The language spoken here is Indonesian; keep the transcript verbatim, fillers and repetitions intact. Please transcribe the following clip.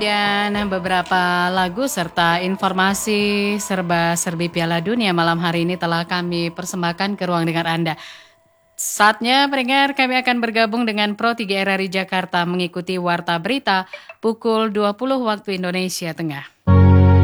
Dan beberapa lagu serta informasi serba-serbi Piala Dunia malam hari ini telah kami persembahkan ke ruang dengar Anda. Saatnya pendengar kami akan bergabung dengan Pro tiga R R I Jakarta mengikuti Warta Berita pukul dua puluh waktu Indonesia Tengah.